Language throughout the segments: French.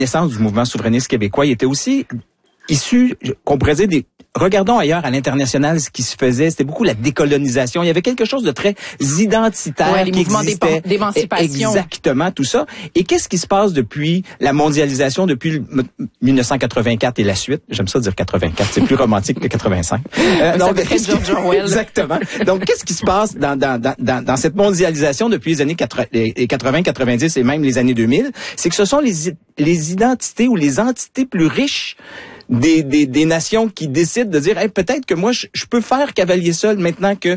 naissance du mouvement souverainiste québécois, il était aussi issu, qu'on pourrait dire, regardons ailleurs à l'international ce qui se faisait, c'était beaucoup la décolonisation. Il y avait quelque chose de très identitaire les qui mouvements existait. d'émancipation. Exactement, tout ça. Et qu'est-ce qui se passe depuis la mondialisation, depuis 1984 et la suite? J'aime ça dire 84, c'est plus romantique que 85. Donc, George Orwell. Exactement. Donc, qu'est-ce qui se passe dans cette mondialisation depuis les années 80, 90 et même les années 2000? C'est que ce sont les identités ou les entités plus riches des nations qui décident de dire, hey, peut-être que moi, je peux faire cavalier seul maintenant que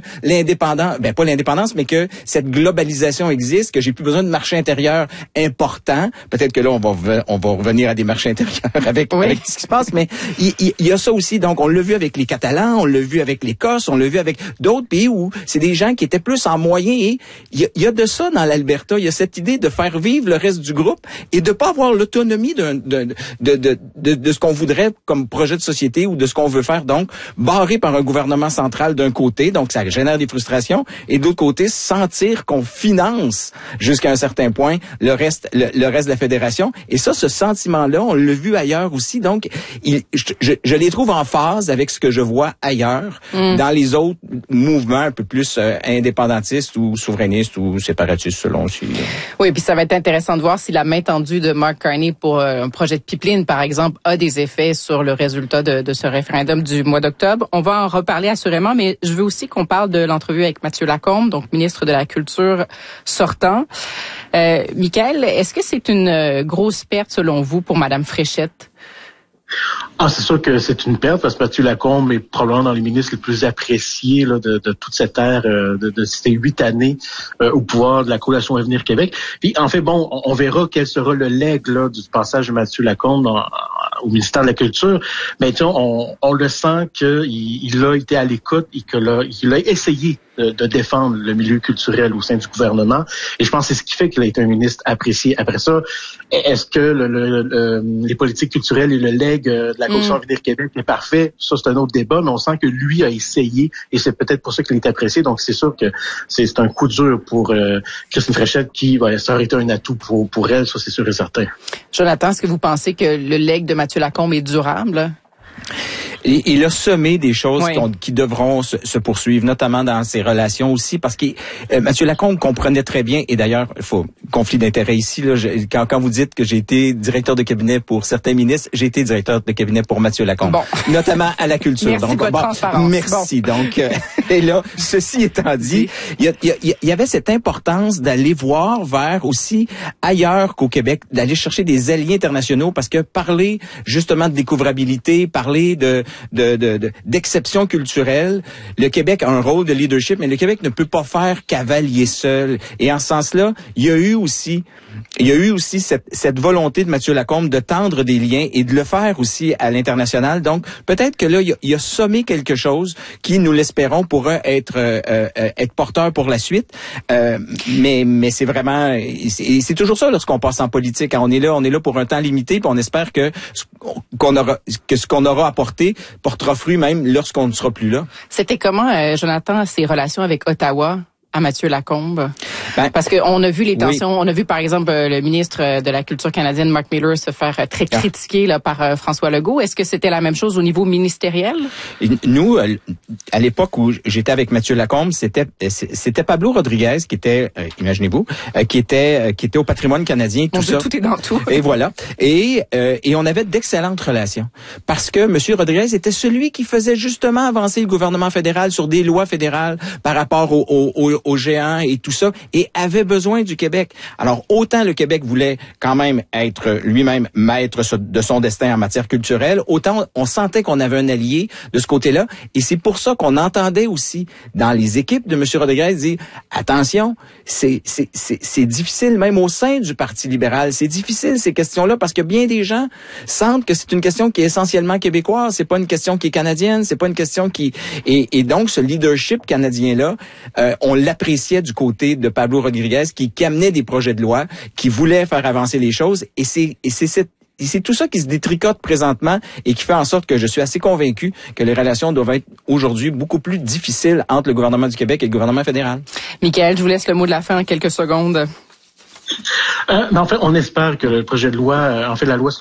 pas l'indépendance, mais que cette globalisation existe, que j'ai plus besoin de marché intérieur important. Peut-être que là, on va revenir à des marchés intérieurs avec ce qui se passe, mais il y a ça aussi. Donc, on l'a vu avec les Catalans, on l'a vu avec l'Écosse, on l'a vu avec d'autres pays où c'est des gens qui étaient plus en moyen et il y a de ça dans l'Alberta. Il y a cette idée de faire vivre le reste du groupe et de pas avoir l'autonomie de ce qu'on voudrait comme projet de société ou de ce qu'on veut faire, donc barré par un gouvernement central d'un côté, donc ça génère des frustrations, et de l'autre côté, sentir qu'on finance jusqu'à un certain point le reste de la fédération. Et ça, ce sentiment-là, on l'a vu ailleurs aussi, donc je les trouve en phase avec ce que je vois ailleurs dans les autres mouvements un peu plus indépendantistes ou souverainistes ou séparatistes, selon si... Oui, puis ça va être intéressant de voir si la main tendue de Mark Carney pour un projet de pipeline, par exemple, a des effets sur le résultat de ce référendum du mois d'octobre. On va en reparler assurément, mais je veux aussi qu'on parle de l'entrevue avec Mathieu Lacombe, donc ministre de la Culture sortant. Michael, est-ce que c'est une grosse perte, selon vous, pour Mme Fréchette? C'est sûr que c'est une perte parce que Mathieu Lacombe est probablement dans les ministres les plus appréciés là, de toute cette ère de ces 8 années au pouvoir de la Coalition Avenir Québec. Puis en fait, on verra quel sera le legs là, du passage de Mathieu Lacombe au ministère de la Culture. Mais on le sent qu'il a été à l'écoute et qu'il a essayé de défendre le milieu culturel au sein du gouvernement. Et je pense que c'est ce qui fait qu'il a été un ministre apprécié. Après ça, est-ce que les politiques culturelles et le legs de la Coalition Avenir Québec est parfait? Ça, c'est un autre débat, mais on sent que lui a essayé et c'est peut-être pour ça qu'il est apprécié. Donc, c'est sûr que c'est un coup dur pour Christine Fréchette ça aurait été un atout pour elle, ça, c'est sûr et certain. Jonathan, est-ce que vous pensez que le legs de Mathieu Lacombe est durable? Il a semé des choses qui devront se poursuivre, notamment dans ses relations aussi, parce que Mathieu Lacombe comprenait très bien, et d'ailleurs, il faut conflit d'intérêt ici, là, quand vous dites que j'ai été directeur de cabinet pour certains ministres, j'ai été directeur de cabinet pour Mathieu Lacombe, notamment à la culture. Merci donc, pour votre transparence. Merci. Donc, et là, ceci étant dit, il y avait cette importance d'aller voir vers aussi ailleurs qu'au Québec, d'aller chercher des alliés internationaux, parce que parler justement de découvrabilité, parler d'exception culturelle. Le Québec a un rôle de leadership, mais le Québec ne peut pas faire cavalier seul. Et en ce sens-là, il y a eu aussi cette volonté de Mathieu Lacombe de tendre des liens et de le faire aussi à l'international. Donc, peut-être que là, il a sommé quelque chose qui, nous l'espérons, pourra être porteur pour la suite. Mais c'est vraiment, c'est toujours ça lorsqu'on passe en politique. On est là pour un temps limité, puis on espère que ce qu'on aura apporté portera fruit même lorsqu'on ne sera plus là. C'était comment, Jonathan, ses relations avec Ottawa à Mathieu Lacombe? Parce qu'on a vu les tensions, on a vu par exemple le ministre de la Culture canadienne, Mark Miller, se faire très critiquer là, par François Legault. Est-ce que c'était la même chose au niveau ministériel? Nous, à l'époque où j'étais avec Mathieu Lacombe, c'était Pablo Rodriguez qui était, imaginez-vous, qui était au patrimoine canadien, tout ça. Tout est dans tout. Et voilà. Et on avait d'excellentes relations. Parce que M. Rodriguez était celui qui faisait justement avancer le gouvernement fédéral sur des lois fédérales par rapport aux géants et tout ça, et avait besoin du Québec. Alors, autant le Québec voulait quand même être lui-même maître de son destin en matière culturelle, autant on sentait qu'on avait un allié de ce côté-là, et c'est pour ça qu'on entendait aussi dans les équipes de M. Rodriguez dire, attention, c'est difficile, même au sein du Parti libéral, c'est difficile ces questions-là, parce que bien des gens sentent que c'est une question qui est essentiellement québécoise, c'est pas une question qui est canadienne, c'est pas une question qui... Et donc, ce leadership canadien-là, on l'appréciait du côté de Pablo Rodriguez qui amenait des projets de loi, qui voulait faire avancer les choses, et c'est tout ça qui se détricote présentement et qui fait en sorte que je suis assez convaincu que les relations doivent être aujourd'hui beaucoup plus difficiles entre le gouvernement du Québec et le gouvernement fédéral. Michael, je vous laisse le mot de la fin en quelques secondes. En fait, on espère que le projet de loi, la loi sur